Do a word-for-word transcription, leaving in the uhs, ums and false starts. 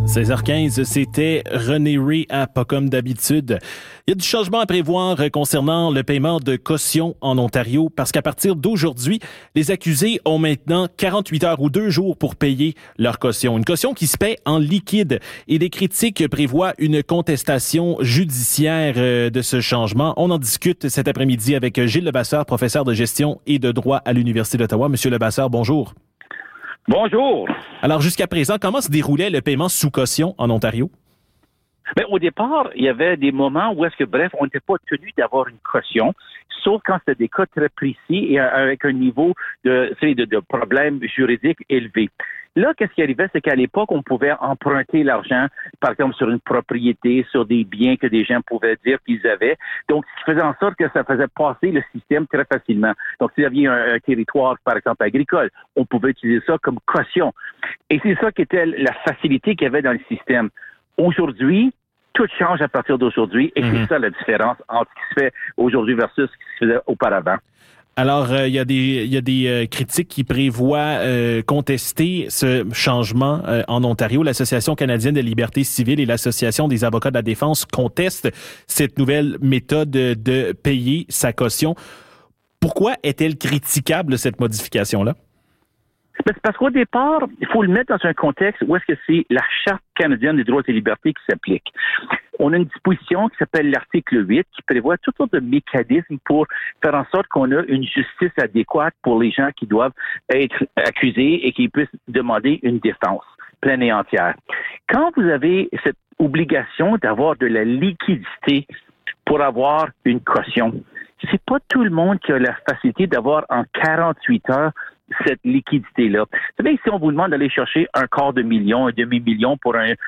seize heures quinze, c'était René Ray à Pas comme d'habitude. Il y a du changement à prévoir concernant le paiement de caution en Ontario parce qu'à partir d'aujourd'hui, les accusés ont maintenant quarante-huit heures ou deux jours pour payer leur caution. Une caution qui se paie en liquide et des critiques prévoient une contestation judiciaire de ce changement. On en discute cet après-midi avec Gilles Levasseur, professeur de gestion et de droit à l'Université d'Ottawa. Monsieur Levasseur, bonjour. Bonjour. Alors, jusqu'à présent, comment se déroulait le paiement sous caution en Ontario? Bien, au départ, il y avait des moments où est-ce que, bref, on n'était pas tenu d'avoir une caution, sauf quand c'était des cas très précis et avec un niveau de, de, de problème juridique élevé. Là, qu'est-ce qui arrivait, c'est qu'à l'époque, on pouvait emprunter l'argent, par exemple, sur une propriété, sur des biens que des gens pouvaient dire qu'ils avaient. Donc, ce qui faisait en sorte que ça faisait passer le système très facilement. Donc, s'il y avait un, un territoire, par exemple, agricole, on pouvait utiliser ça comme caution. Et c'est ça qui était la facilité qu'il y avait dans le système. Aujourd'hui, tout change à partir d'aujourd'hui et mm-hmm. c'est ça la différence entre ce qui se fait aujourd'hui versus ce qui se faisait auparavant. Alors, il euh, y a des, y a des euh, critiques qui prévoient euh, contester ce changement euh, en Ontario. L'Association canadienne de liberté civile et l'Association des avocats de la défense contestent cette nouvelle méthode de payer sa caution. Pourquoi est-elle critiquable, cette modification-là? C'est parce qu'au départ, il faut le mettre dans un contexte où est-ce que c'est la Charte canadienne des droits et libertés qui s'applique. On a une disposition qui s'appelle l'article huit qui prévoit toutes sortes de mécanismes pour faire en sorte qu'on a une justice adéquate pour les gens qui doivent être accusés et qui puissent demander une défense pleine et entière. Quand vous avez cette obligation d'avoir de la liquidité pour avoir une caution, c'est pas tout le monde qui a la facilité d'avoir en quarante-huit heures cette liquidité-là. Vous savez, si on vous demande d'aller chercher un quart de million, un demi-million pour un,